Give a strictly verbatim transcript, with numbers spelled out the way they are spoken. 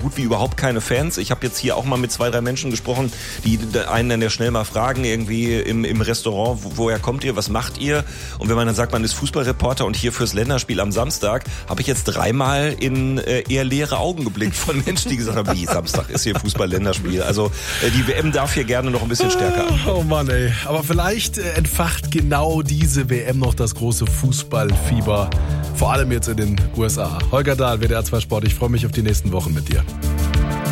gut wie überhaupt keine Fans. Ich habe jetzt hier auch mal mit zwei, drei Menschen gesprochen, die einen dann ja schnell mal fragen, irgendwie im, im Restaurant, wo, woher kommt ihr, was macht ihr? Und wenn man dann sagt, man ist Fußballreporter und hier fürs Länderspiel am Samstag, habe ich jetzt dreimal in äh, eher leere Augen geblickt von Menschen, die gesagt haben, wie, Samstag ist hier Fußball-Länderspiel. Also äh, die W M darf hier gerne noch ein bisschen stärker an. Oh Mann, ey. Aber vielleicht äh, entfacht genau diese W M noch das große Fußballfieber. Vor allem jetzt in den U S A. Holger Dahl, W D R zwei Sport. Ich freue mich auf die nächsten Wochen mit dir.